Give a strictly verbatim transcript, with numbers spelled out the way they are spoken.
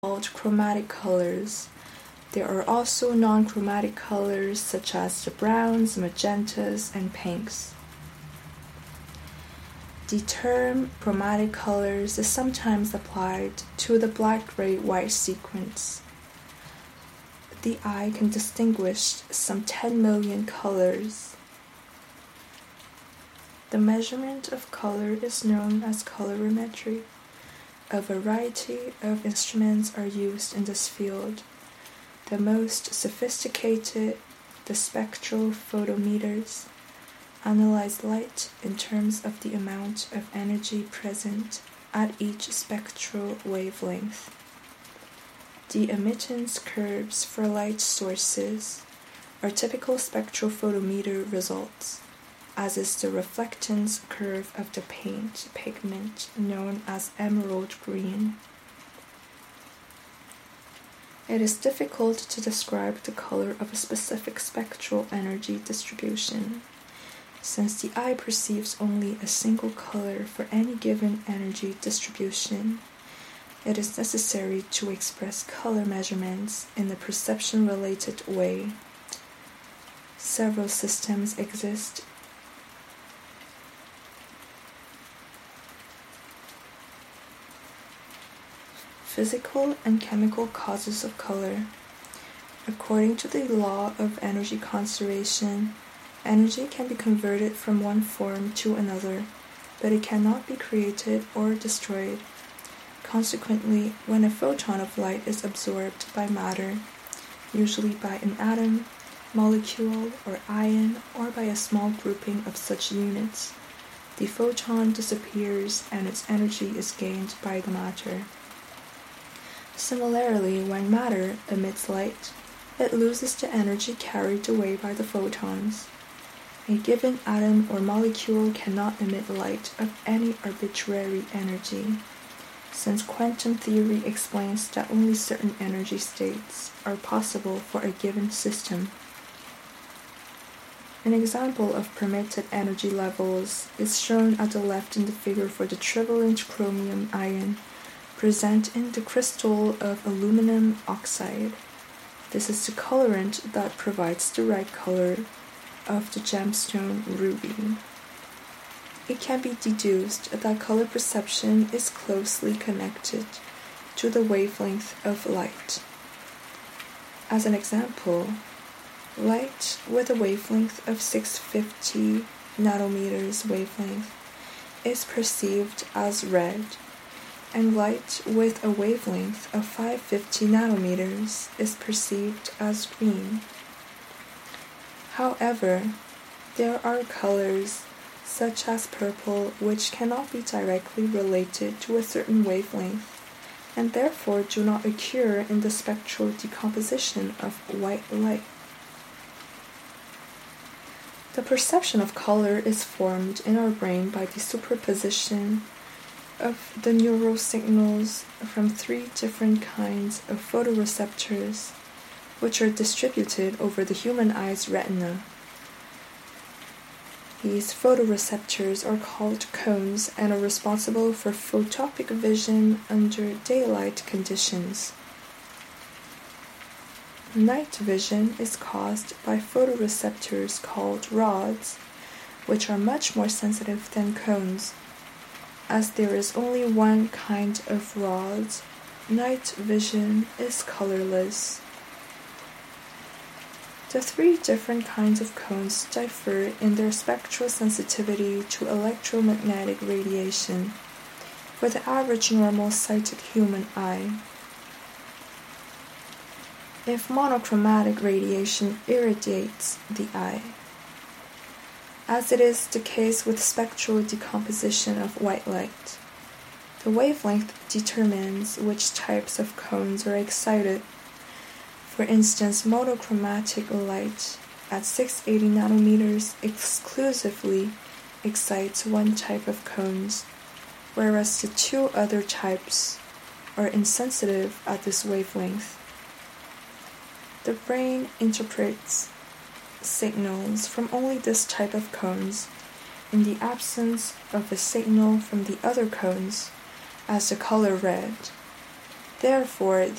called chromatic colors. There are also non-chromatic colors such as the browns, magentas, and pinks. The term chromatic colors is sometimes applied to the black-gray-white sequence. The eye can distinguish some ten million colors. The measurement of color is known as colorimetry. A variety of instruments are used in this field. The most sophisticated, the spectral photometers, analyze light in terms of the amount of energy present at each spectral wavelength. The emittance curves for light sources are typical spectral photometer results, as is the reflectance curve of the paint pigment known as emerald green. It is difficult to describe the color of a specific spectral energy distribution, since the eye perceives only a single color for any given energy distribution. It is necessary to express color measurements in a perception-related way. Several systems exist. Physical and chemical causes of color. According to the law of energy conservation, energy can be converted from one form to another, but it cannot be created or destroyed. Consequently, when a photon of light is absorbed by matter, usually by an atom, molecule, or ion, or by a small grouping of such units, the photon disappears and its energy is gained by the matter. Similarly, when matter emits light, it loses the energy carried away by the photons. A given atom or molecule cannot emit light of any arbitrary energy, since quantum theory explains that only certain energy states are possible for a given system. An example of permitted energy levels is shown at the left in the figure for the trivalent chromium ion present in the crystal of aluminum oxide. This is the colorant that provides the right color of the gemstone ruby. It can be deduced that color perception is closely connected to the wavelength of light. As an example, light with a wavelength of six hundred fifty nanometers wavelength is perceived as red, and light with a wavelength of five hundred fifty nanometers is perceived as green. However, there are colors such as purple which cannot be directly related to a certain wavelength and therefore do not occur in the spectral decomposition of white light. The perception of color is formed in our brain by the superposition of the neural signals from three different kinds of photoreceptors, which are distributed over the human eye's retina. These photoreceptors are called cones and are responsible for photopic vision under daylight conditions. Night vision is caused by photoreceptors called rods, which are much more sensitive than cones. As there is only one kind of rods, night vision is colorless. The three different kinds of cones differ in their spectral sensitivity to electromagnetic radiation for the average normal-sighted human eye. If monochromatic radiation irradiates the eye, as it is the case with spectral decomposition of white light, the wavelength determines which types of cones are excited. For instance, monochromatic light at six hundred eighty nanometers exclusively excites one type of cones, whereas the two other types are insensitive at this wavelength. The brain interprets signals from only this type of cones in the absence of a signal from the other cones as the color red. Therefore,